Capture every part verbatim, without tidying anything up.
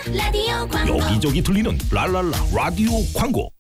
라디오 광고. 여기저기 들리는 랄랄라 라디오 광고.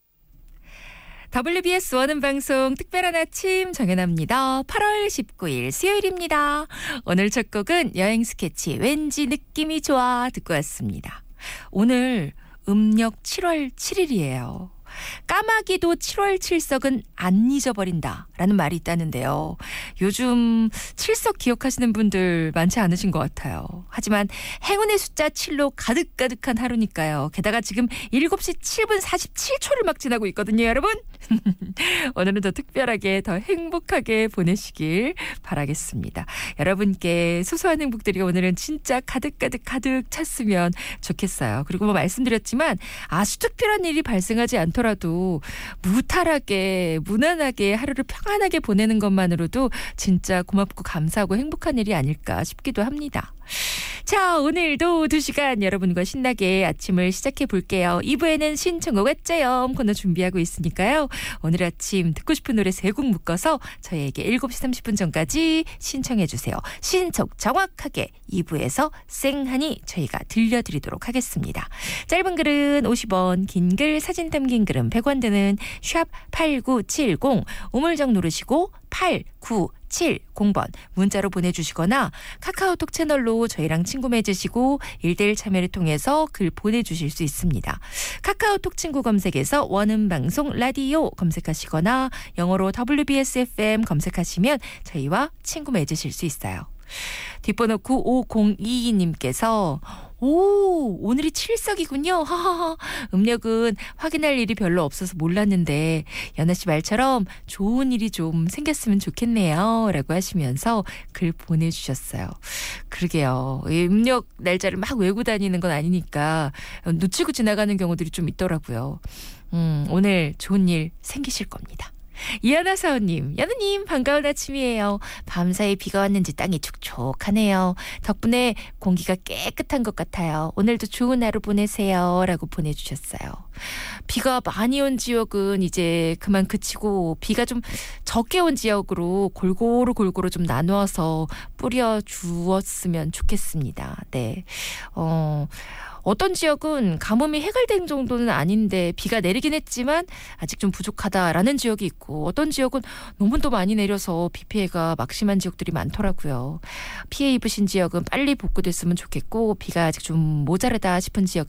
더블유비에스 원음 방송 특별한 아침 정연아입니다. 팔월 십구일 수요일입니다. 오늘 첫 곡은 여행 스케치 왠지 느낌이 좋아 듣고 왔습니다. 오늘 음력 칠월 칠일이에요. 까마귀도 칠월 칠석은 안 잊어버린다라는 말이 있다는데요. 요즘 칠석 기억하시는 분들 많지 않으신 것 같아요. 하지만 행운의 숫자 칠로 가득가득한 하루니까요. 게다가 지금 일곱 시 칠 분 사십칠 초를 막 지나고 있거든요, 여러분. 오늘은 더 특별하게 더 행복하게 보내시길 바라겠습니다. 여러분께 소소한 행복들이 오늘은 진짜 가득가득 가득 찼으면 좋겠어요. 그리고 뭐 말씀드렸지만 아주 특별한 일이 발생하지 않더라도 무탈하게 무난하게 하루를 평안하게 보내는 것만으로도 진짜 고맙고 감사하고 행복한 일이 아닐까 싶기도 합니다. 자, 오늘도 두 시간 여러분과 신나게 아침을 시작해 볼게요. 이 부에는 신청곡 어째요 코너 준비하고 있으니까요. 오늘 아침 듣고 싶은 노래 세 곡 묶어서 저희에게 일곱 시 삼십 분 전까지 신청해 주세요. 신청 정확하게 이 부에서 쌩하니 저희가 들려드리도록 하겠습니다. 짧은 글은 오십 원, 긴 글 사진 담긴 글은 백 원 드는 샵 팔구칠공 우물정 누르시고 팔구칠공 번 문자로 보내주시거나 카카오톡 채널로 저희랑 친구 맺으시고 일대일 참여를 통해서 글 보내주실 수 있습니다. 카카오톡 친구 검색에서 원음방송 라디오 검색하시거나 영어로 더블유비에스 에프엠 검색하시면 저희와 친구 맺으실 수 있어요. 뒷번호 구오공이이 님께서 오, 오늘이 칠석이군요. 하하하. 음력은 확인할 일이 별로 없어서 몰랐는데 연아 씨 말처럼 좋은 일이 좀 생겼으면 좋겠네요. 라고 하시면서 글 보내주셨어요. 그러게요. 이 음력 날짜를 막 외고 다니는 건 아니니까 놓치고 지나가는 경우들이 좀 있더라고요. 음, 오늘 좋은 일 생기실 겁니다. 이하나 사원님, 연우님 반가운 아침이에요. 밤사이 비가 왔는지 땅이 촉촉하네요. 덕분에 공기가 깨끗한 것 같아요. 오늘도 좋은 하루 보내세요. 라고 보내주셨어요. 비가 많이 온 지역은 이제 그만 그치고 비가 좀 적게 온 지역으로 골고루 골고루 좀 나누어서 뿌려주었으면 좋겠습니다. 네. 어... 어떤 지역은 가뭄이 해결된 정도는 아닌데 비가 내리긴 했지만 아직 좀 부족하다라는 지역이 있고 어떤 지역은 너무 또 많이 내려서 비 피해가 막심한 지역들이 많더라고요. 피해 입으신 지역은 빨리 복구됐으면 좋겠고 비가 아직 좀 모자르다 싶은 지역